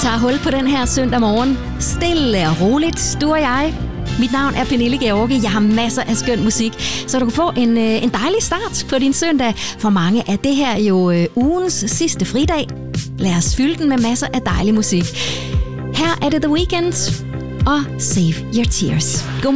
tager hul på den her søndag morgen. Stille og roligt, du og jeg. Mit navn er Pernille Georgi. Jeg har masser af skøn musik, så du kan få en dejlig start på din søndag. For mange er det her jo ugens sidste fridag. Lad os fylde den med masser af dejlig musik. Her er det The Weeknd og Save Your Tears. Godmorgen.